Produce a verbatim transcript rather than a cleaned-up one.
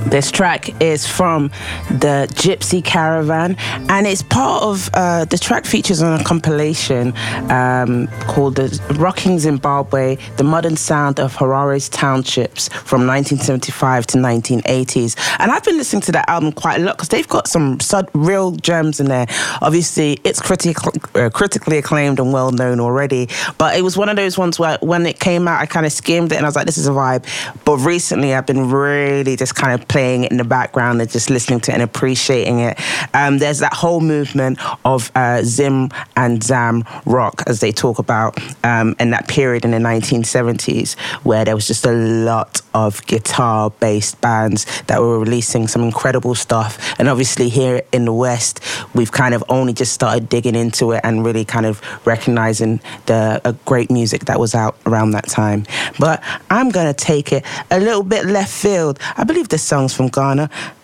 This track is from the Gypsy Caravan, and it's part of uh, the track features on a compilation um, called the Rocking Zimbabwe, the Modern Sound of Harare's Townships from nineteen seventy-five to nineteen eighties. And I've been listening to that album quite a lot because they've got some sud- real gems in there. Obviously, it's criti- uh, critically acclaimed and well known already, but it was one of those ones where when it came out, I kind of skimmed it and I was like, this is a vibe. But recently, I've been really just kind of playing it in the background and just listening to it and appreciating it. Um, there's that whole movement of uh, Zim and Zam rock, as they talk about, um, in that period in the nineteen seventies, where there was just a lot of guitar-based bands that were releasing some incredible stuff. And obviously here in the West, we've kind of only just started digging into it and really kind of recognizing the uh, great music that was out around that time. But I'm going to take it a little bit left field. I believe this song's from Ghana.